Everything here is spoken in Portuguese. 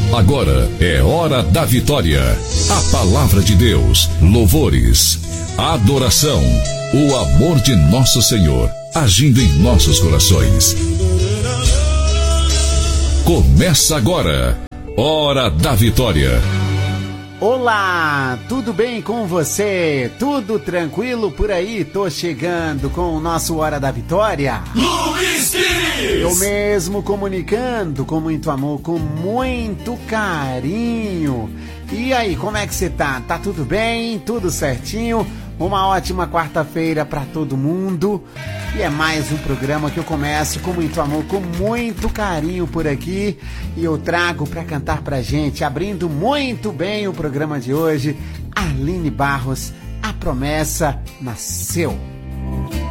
Agora é hora da vitória. A palavra de Deus, louvores, adoração, o amor de nosso Senhor agindo em nossos corações. Começa agora, Hora da Vitória. Olá, tudo bem com você? Tudo tranquilo por aí? Tô chegando com o nosso Hora da Vitória. Luiz Pires! Eu mesmo comunicando com muito amor, com muito carinho. E aí, como é que você tá? Tá tudo bem? Tudo certinho? Uma ótima quarta-feira para todo mundo. E é mais um programa que eu começo com muito amor, com muito carinho por aqui. E eu trago para cantar pra gente, abrindo muito bem o programa de hoje, Arline Barros, A Promessa Nasceu.